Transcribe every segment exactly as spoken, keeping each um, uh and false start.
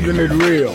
Keeping it real.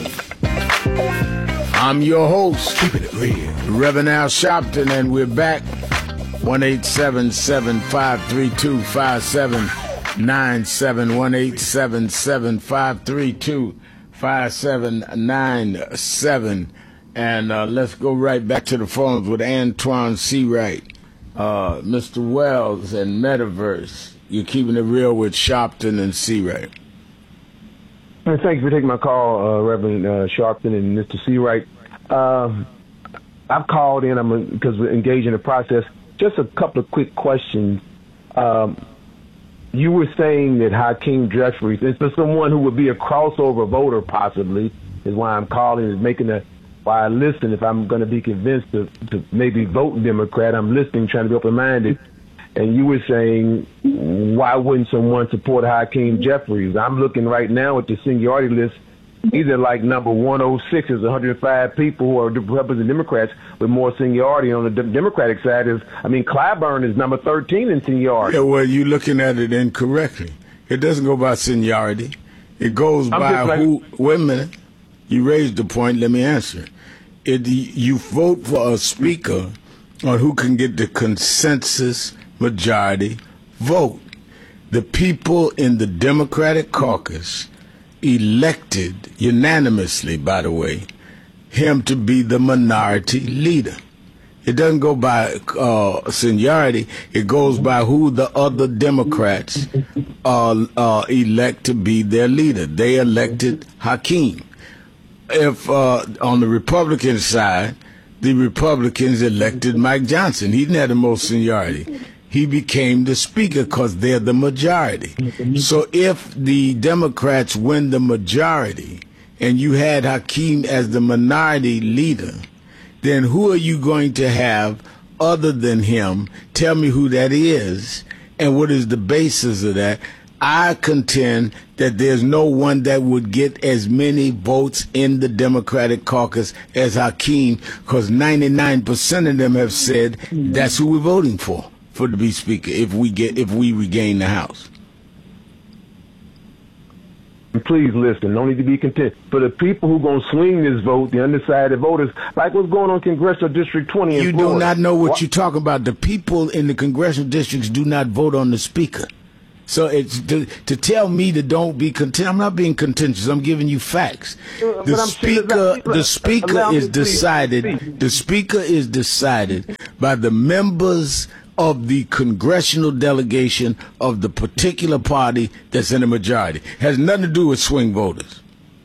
I'm your host, Keeping it real, Reverend Al Sharpton, and we're back. one eight seven seven, five three two, five seven nine seven, one eight seven seven, five three two, five seven nine seven. And uh, let's go right back to the phones with Antoine Seawright, uh, Mister Wells, and Metaverse. You're keeping it real with Sharpton and Seawright. Thank you for taking my call, uh, Reverend uh, Sharpton and Mister Seawright. Uh, I've called in I'm because we're engaged in the process. Just a couple of quick questions. Um, you were saying that Hakeem Jeffries, and for someone who would be a crossover voter possibly, is why I'm calling, is making a, why I listen if I'm going to be convinced to, to maybe vote Democrat. I'm listening, trying to be open-minded. And you were saying, why wouldn't someone support Hakeem Jeffries? I'm looking right now at the seniority list. Either like number one oh six is one hundred five people who are Republican Democrats with more seniority on the de- Democratic side. Is I mean, Clyburn is number thirteen in seniority. Yeah, well, you're looking at it incorrectly. It doesn't go by seniority. It goes I'm by like, who. Wait a minute. You raised the point. Let me answer. It, you vote for a speaker on who can get the consensus majority vote. The people in the Democratic caucus elected unanimously, by the way, him to be the minority leader. It doesn't go by uh, seniority. It goes by who the other Democrats uh, uh, elect to be their leader. They elected Hakeem. If uh, on the Republican side, the Republicans elected Mike Johnson. He didn't have the most seniority. He became the speaker because they're the majority. So if the Democrats win the majority and you had Hakeem as the minority leader, then who are you going to have other than him? Tell me who that is and what is the basis of that. I contend that there's no one that would get as many votes in the Democratic caucus as Hakeem, because ninety-nine percent of them have said that's who we're voting for. For to be speaker, if we get if we regain the House. Please listen. No need to be content. For the people who going to swing this vote, the undecided voters, like what's going on in Congressional District twenty. You in do not know what, what you're talking about. The people in the congressional districts do not vote on the speaker. So it's to, to tell me to don't be content. I'm not being contentious. I'm giving you facts. The speaker, the speaker is decided. The speaker is decided by the members of the congressional delegation of the particular party that's in the majority. Has nothing to do with swing voters.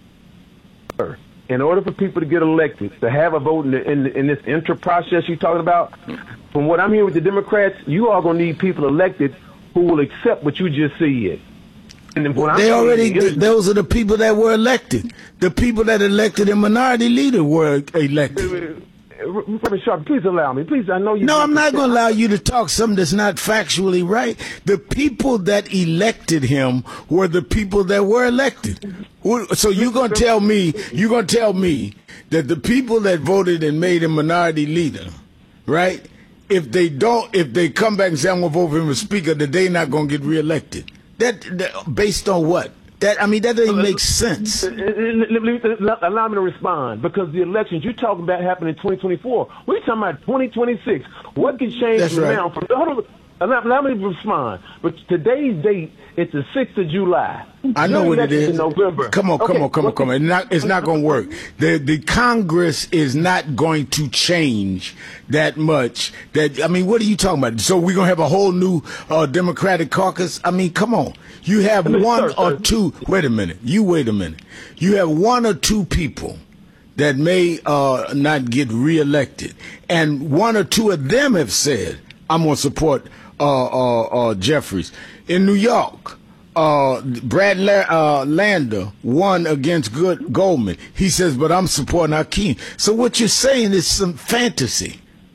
In order for people to get elected, to have a vote in, the, in, the, in this inter process you're talking about, from what I'm hearing with the Democrats, you are going to need people elected who will accept what you just said. And when they I'm already, th- those are the people that were elected. The people that elected a minority leader were elected. Reverend Sharp, please allow me. Please, I know you. No, I'm not going to allow you to talk something that's not factually right. The people that elected him were the people that were elected. So you're going to tell me, you're going to tell me that the people that voted and made him minority leader, right? If they don't, if they come back and say I'm going to vote for him as speaker, that they're not going to get reelected. That, that based on what? That I mean, that doesn't make sense. Allow me to respond, because the elections you're talking about happen in twenty twenty-four. We're talking about twenty twenty-six. What can change That's from right. now? From, hold on, allow, allow me to respond. But today's date, it's the sixth of July. I know what it is. November. Come on, come okay. on, come on, come on. It's not, it's not going to work. The the Congress is not going to change that much. That I mean, what are you talking about? So we're going to have a whole new uh, Democratic caucus? I mean, come on. You have one sir, or sir. two. Wait a minute. You wait a minute. You have one or two people that may uh, not get reelected, and one or two of them have said, "I'm going to support uh, uh, uh, Jeffries." In New York, uh, Brad La- uh, Lander won against Good Goldman. He says, "But I'm supporting Hakeem." So what you're saying is some fantasy.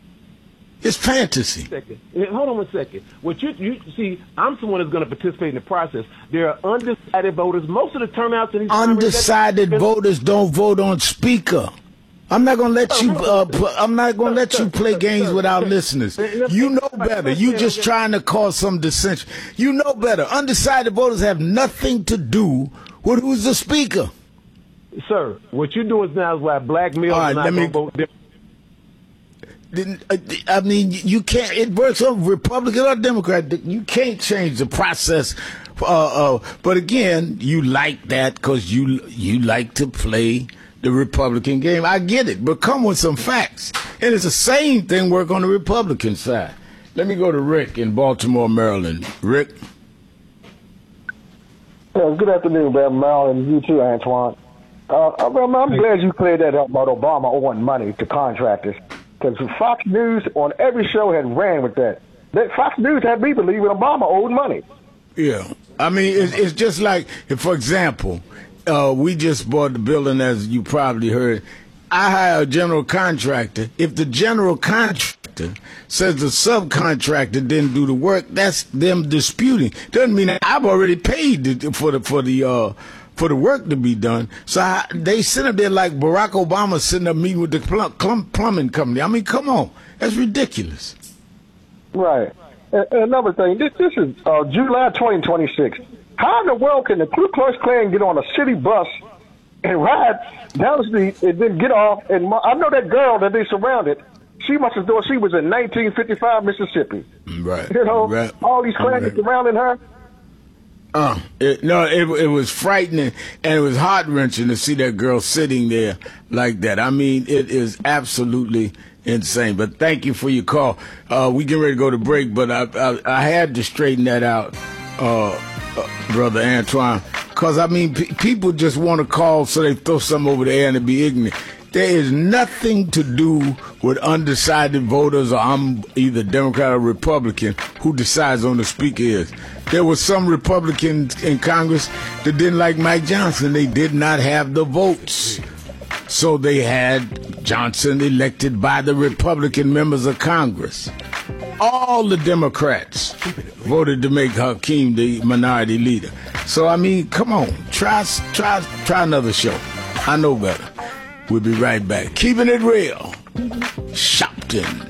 It's fantasy. Second. Hold on a second. What you, you see, I'm someone that's going to participate in the process. There are undecided voters. Most of the turnouts in these undecided voters don't vote on speaker. I'm not going to let you. Uh, pl- I'm not going to let you play games with our listeners. You know better. You just trying to cause some dissension. You know better. Undecided voters have nothing to do with who's the speaker. Sir, what you're doing now is like blackmail. All right, let me. Vote. I mean, you can't. It works on Republican or Democrat. You can't change the process. Uh, uh, but again, you like that because you you like to play the Republican game. I get it, but come with some facts. And it's the same thing work on the Republican side. Let me go to Rick in Baltimore, Maryland. Rick. Yeah, good afternoon, Reverend Maryland. You too, Antoine. Uh, I'm, I'm glad you cleared that up about Obama owing money to contractors. Because Fox News on every show had ran with that. That Fox News had me believing Obama owed money. Yeah. I mean, it's, it's just like, if, for example, uh, we just bought the building, as you probably heard. I hire a general contractor. If the general contractor says the subcontractor didn't do the work, that's them disputing. Doesn't mean that I've already paid for the for the uh, for the work to be done. So I, they sit up there like Barack Obama sitting up meeting with the plum, plum, plumbing company. I mean, come on, that's ridiculous. Right. And another thing, this, this is uh, July twenty twenty-six. How in the world can the Ku Klux Klan get on a city bus and ride down the street and then get off? And I know that girl that they surrounded, she must have thought she was in nineteen fifty-five Mississippi. Right. You know, right. all these Klans right. surrounding her. Uh, it, no, it, it was frightening, and it was heart-wrenching to see that girl sitting there like that. I mean, it is absolutely insane. But thank you for your call. Uh, we get ready to go to break, but I, I, I had to straighten that out, uh, uh, Brother Antoine, because, I mean, p- people just want to call so they throw something over the air and be ignorant. There is nothing to do with undecided voters, or I'm either Democrat or Republican, who decides on the speaker is. There were some Republicans in Congress that didn't like Mike Johnson. They did not have the votes. So they had Johnson elected by the Republican members of Congress. All the Democrats voted to make Hakeem the minority leader. So, I mean, come on. Try, try, try another show. I know better. We'll be right back. Keeping it real. Shopton.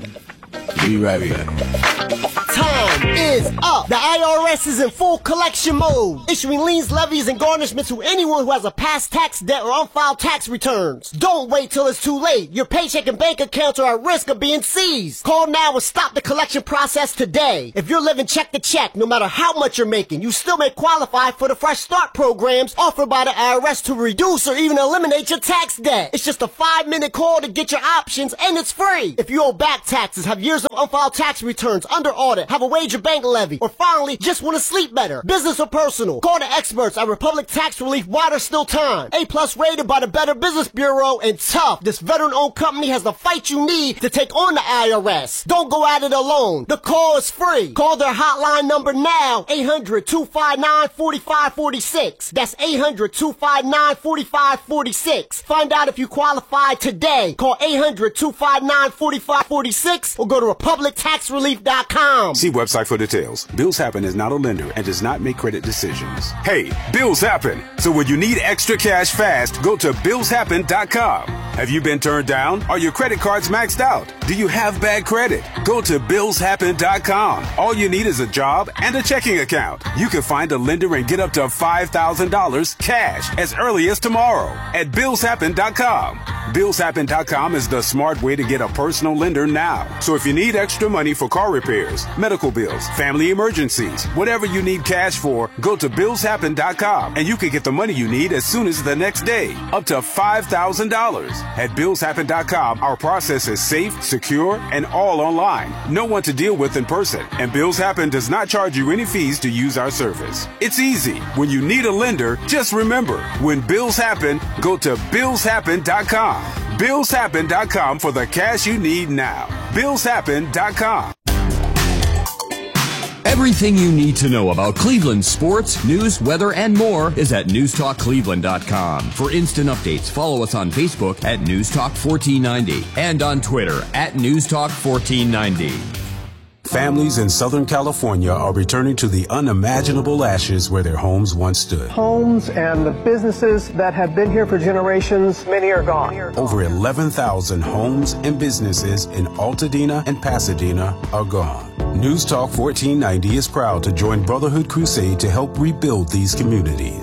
Be right back. Time is up. The I R S is in full collection mode, issuing liens, levies, and garnishments to anyone who has a past tax debt or unfiled tax returns. Don't wait till it's too late. Your paycheck and bank accounts are at risk of being seized. Call now and stop the collection process today. If you're living check to check, no matter how much you're making, you still may qualify for the Fresh Start programs offered by the I R S to reduce or even eliminate your tax debt. It's just a five-minute call to get your options, and it's free. If you owe back taxes, have years of unfiled tax returns under audit, have a wage or bank levy, or finally just want to sleep better, business or personal, call the experts at Republic Tax Relief while there's still time. A plus rated by the Better Business Bureau, and tough. This veteran-owned company has the fight you need to take on the I R S. Don't go at it alone. The call is free. Call their hotline number now, eight hundred, two five nine, four five four six. That's eight hundred, two five nine, four five four six. Find out if you qualify today. Call eight hundred, two five nine, four five four six or go to republic tax relief dot com. See website for details. Bills Happen is not a lender and does not make credit decisions. Hey, bills happen. So when you need extra cash fast, go to bills happen dot com. Have you been turned down? Are your credit cards maxed out? Do you have bad credit? Go to bills happen dot com. All you need is a job and a checking account. You can find a lender and get up to five thousand dollars cash as early as tomorrow at bills happen dot com. bills happen dot com is the smart way to get a personal lender now. So if you need extra money for car repairs, medical bills, family emergencies, whatever you need cash for, go to bills happen dot com and you can get the money you need as soon as the next day, up to five thousand dollars. At bills happen dot com, our process is safe, secure, and all online. No one to deal with in person, and Bills Happen does not charge you any fees to use our service. It's easy. When you need a lender, just remember, when bills happen, go to bills happen dot com. bills happen dot com for the cash you need now. bills happen dot com. Everything you need to know about Cleveland sports, news, weather, and more is at news talk cleveland dot com. For instant updates, follow us on Facebook at news talk fourteen ninety and on Twitter at news talk fourteen ninety. Families in Southern California are returning to the unimaginable ashes where their homes once stood. Homes and the businesses that have been here for generations, many are gone. Over eleven thousand homes and businesses in Altadena and Pasadena are gone. News Talk fourteen ninety is proud to join Brotherhood Crusade to help rebuild these communities.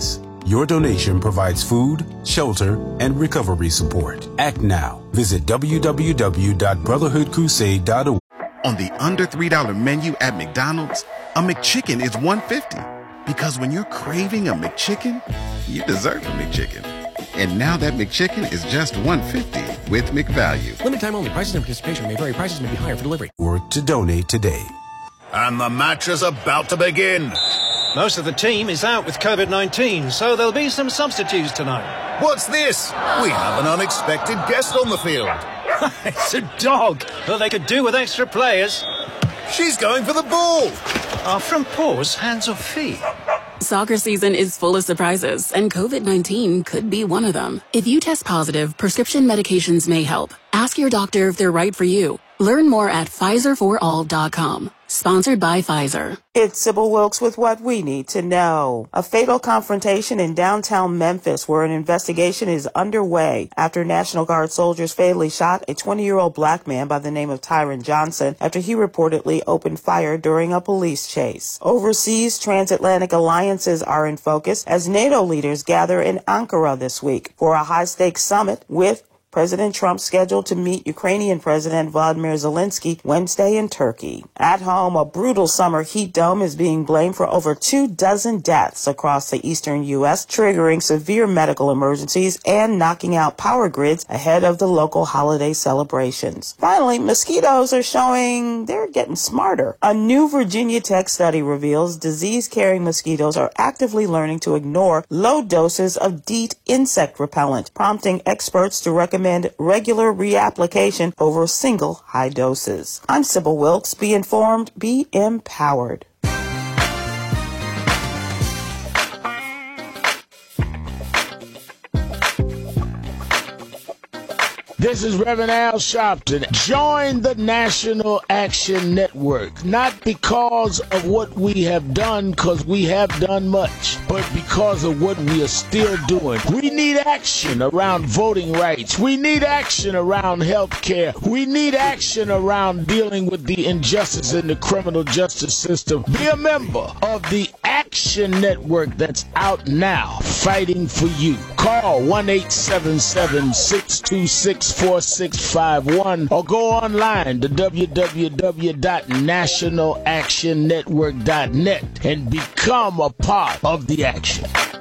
Your donation provides food, shelter, and recovery support. Act now. Visit w w w dot brotherhood crusade dot org. On the under three dollar menu at McDonald's, a McChicken is one dollar fifty. Because when you're craving a McChicken, you deserve a McChicken. And now that McChicken is just one dollar fifty with McValue. Limited time only. Prices and participation may vary. Prices may be higher for delivery. Or to donate today. And the match is about to begin. Most of the team is out with COVID nineteen, so there'll be some substitutes tonight. What's this? We have an unexpected guest on the field. It's a dog. Well, they could do with extra players. She's going for the ball. Are front paws hands or feet? Soccer season is full of surprises, and COVID nineteen could be one of them. If you test positive, prescription medications may help. Ask your doctor if they're right for you. Learn more at Pfizer for all dot com. Sponsored by Pfizer. It's Sybil Wilkes with what we need to know. A fatal confrontation in downtown Memphis where an investigation is underway after National Guard soldiers fatally shot a twenty-year-old black man by the name of Tyron Johnson after he reportedly opened fire during a police chase. Overseas, transatlantic alliances are in focus as NATO leaders gather in Ankara this week for a high-stakes summit with President Trump scheduled to meet Ukrainian President Volodymyr Zelensky Wednesday in Turkey. At home, a brutal summer heat dome is being blamed for over two dozen deaths across the eastern U S, triggering severe medical emergencies and knocking out power grids ahead of the local holiday celebrations. Finally, mosquitoes are showing they're getting smarter. A new Virginia Tech study reveals disease-carrying mosquitoes are actively learning to ignore low doses of DEET insect repellent, prompting experts to recommend regular reapplication over single high doses. I'm Sybil Wilkes. Be informed, be empowered. This is Reverend Al Sharpton. Join the National Action Network, not because of what we have done, because we have done much, but because of what we are still doing. We need action around voting rights. We need action around health care. We need action around dealing with the injustice in the criminal justice system. Be a member of the Action Network that's out now, fighting for you. Call one eight seven seven, six two six, four six five one or go online to w w w dot national action network dot net and become a part of the action.